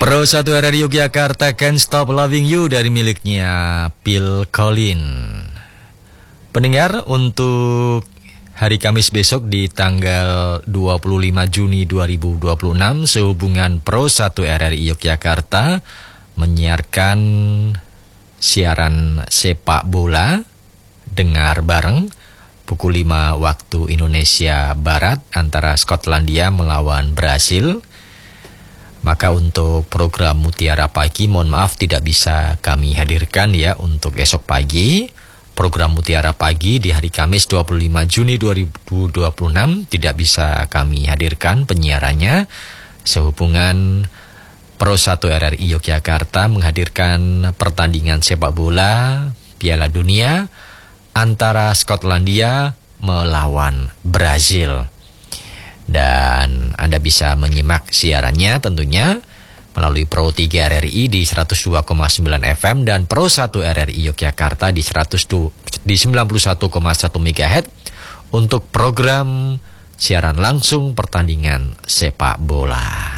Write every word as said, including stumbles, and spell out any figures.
Pro satu R R I Yogyakarta, Can't Stop Loving You dari miliknya Phil Collins. Pendengar, untuk hari Kamis besok di tanggal dua puluh lima Juni dua ribu dua puluh enam, sehubungan Pro satu R R I Yogyakarta menyiarkan siaran sepak bola. Dengar bareng pukul lima waktu Indonesia Barat antara Skotlandia melawan Brasil. Maka untuk program Mutiara Pagi, mohon maaf tidak bisa kami hadirkan ya untuk esok pagi. Program Mutiara Pagi di hari Kamis dua puluh lima Juni dua ribu dua puluh enam tidak bisa kami hadirkan penyiarannya, sehubungan Pro satu R R I Yogyakarta menghadirkan pertandingan sepak bola Piala Dunia antara Skotlandia melawan Brasil. Dan Anda bisa menyimak siarannya tentunya melalui Pro tiga R R I di seratus dua koma sembilan F M dan Pro satu R R I Yogyakarta di seratus dua, di sembilan puluh satu koma satu MHz untuk program siaran langsung pertandingan sepak bola.